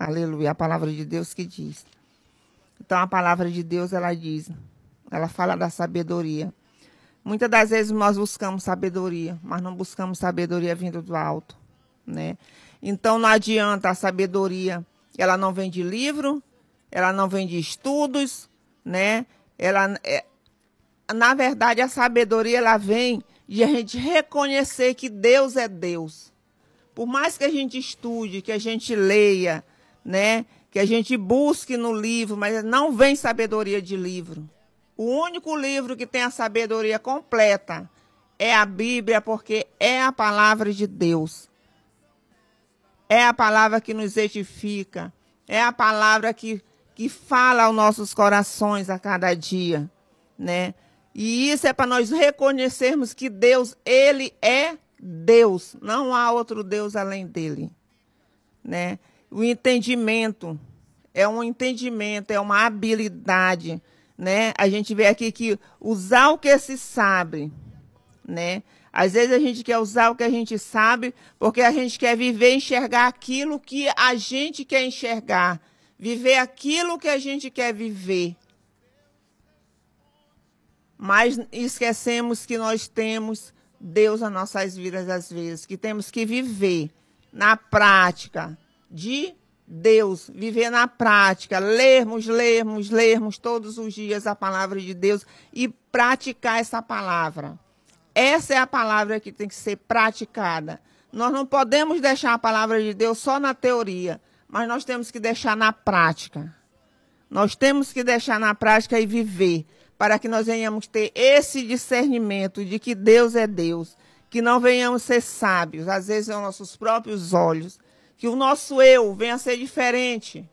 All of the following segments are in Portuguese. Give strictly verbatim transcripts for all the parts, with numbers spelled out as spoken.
Aleluia, a palavra de Deus que diz. Então, a palavra de Deus, ela diz, ela fala da sabedoria. Muitas das vezes nós buscamos sabedoria, mas não buscamos sabedoria vindo do alto, né? Então, não adianta a sabedoria, ela não vem de livro, ela não vem de estudos, né? Ela, é, na verdade, a sabedoria, ela vem de a gente reconhecer que Deus é Deus. Por mais que a gente estude, que a gente leia, né? Que a gente busque no livro, mas não vem sabedoria de livro. O único livro que tem a sabedoria completa é a Bíblia, porque é a palavra de Deus. É a palavra que nos edifica. É a palavra que, que fala aos nossos corações a cada dia, né? E isso é para nós reconhecermos que Deus, Ele é Deus. Não há outro Deus além dele, né? O entendimento é um entendimento, é uma habilidade, né? A gente vê aqui que usar o que se sabe, né? Às vezes a gente quer usar o que a gente sabe porque a gente quer viver e enxergar aquilo que a gente quer enxergar, viver aquilo que a gente quer viver. Mas esquecemos que nós temos Deus nas nossas vidas às vezes, que temos que viver na prática de Deus, viver na prática, lermos, lermos, lermos todos os dias a palavra de Deus e praticar essa palavra. Essa é a palavra que tem que ser praticada. Nós não podemos deixar a palavra de Deus só na teoria, mas nós temos que deixar na prática. Nós temos que deixar na prática e viver, para que nós venhamos ter esse discernimento de que Deus é Deus, que não venhamos ser sábios, às vezes aos nossos próprios olhos, que o nosso eu venha a ser diferente.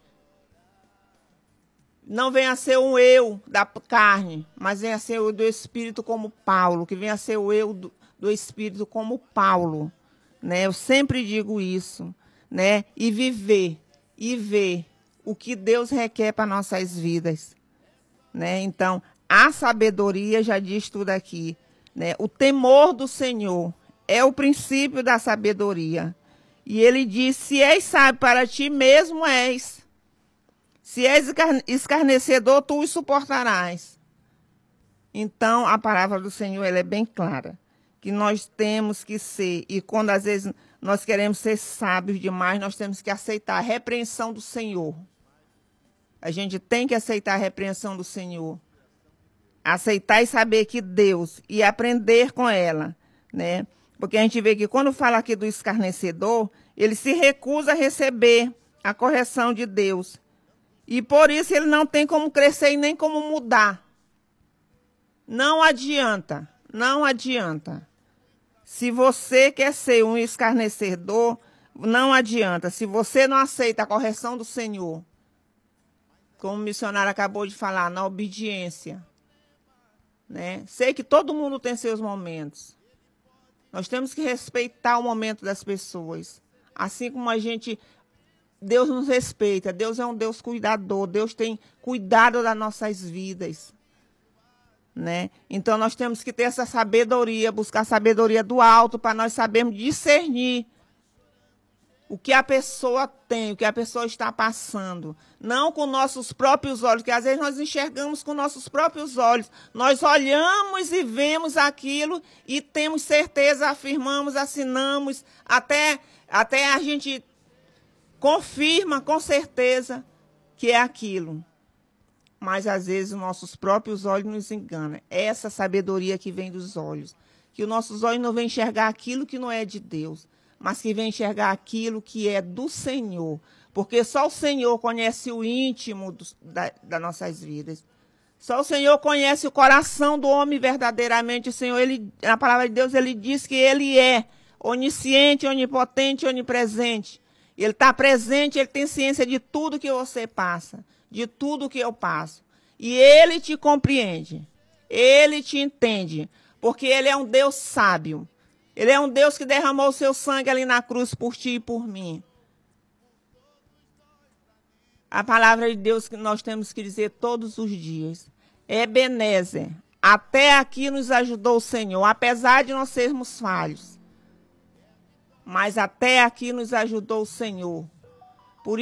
Não venha a ser um eu da carne, mas venha a ser o do Espírito como Paulo, que venha a ser o eu do, do Espírito como Paulo, né? Eu sempre digo isso, né? E viver, e ver o que Deus requer para nossas vidas, né? Então, a sabedoria já diz tudo aqui, né? O temor do Senhor é o princípio da sabedoria. E ele diz, se és sábio para ti mesmo és. Se és escarnecedor, tu o suportarás. Então, a palavra do Senhor ela é bem clara, que nós temos que ser, e quando às vezes nós queremos ser sábios demais, nós temos que aceitar a repreensão do Senhor. A gente tem que aceitar a repreensão do Senhor. Aceitar e saber que Deus, e aprender com ela, né? Porque a gente vê que quando fala aqui do escarnecedor, ele se recusa a receber a correção de Deus. E por isso ele não tem como crescer e nem como mudar. Não adianta, não adianta. Se você quer ser um escarnecedor, não adianta. Se você não aceita a correção do Senhor, como o missionário acabou de falar, na obediência, né? Sei que todo mundo tem seus momentos. Nós temos que respeitar o momento das pessoas. Assim como a gente... Deus nos respeita. Deus é um Deus cuidador. Deus tem cuidado das nossas vidas, né? Então, nós temos que ter essa sabedoria, buscar a sabedoria do alto para nós sabermos discernir o que a pessoa tem, o que a pessoa está passando. Não com nossos próprios olhos, porque às vezes nós enxergamos com nossos próprios olhos. Nós olhamos e vemos aquilo e temos certeza, afirmamos, assinamos, até, até a gente confirma com certeza que é aquilo. Mas às vezes os nossos próprios olhos nos enganam. É essa sabedoria que vem dos olhos. Que os nossos olhos não vêm enxergar aquilo que não é de Deus, mas que vem enxergar aquilo que é do Senhor. Porque só o Senhor conhece o íntimo dos, da, das nossas vidas. Só o Senhor conhece o coração do homem verdadeiramente. O Senhor, ele, na palavra de Deus, ele diz que ele é onisciente, onipotente, onipresente. Ele está presente, ele tem ciência de tudo que você passa, de tudo que eu passo. E ele te compreende, ele te entende, porque ele é um Deus sábio. Ele é um Deus que derramou o seu sangue ali na cruz por ti e por mim. A palavra de Deus que nós temos que dizer todos os dias. Ebenezer, até aqui nos ajudou o Senhor, apesar de nós sermos falhos. Mas até aqui nos ajudou o Senhor.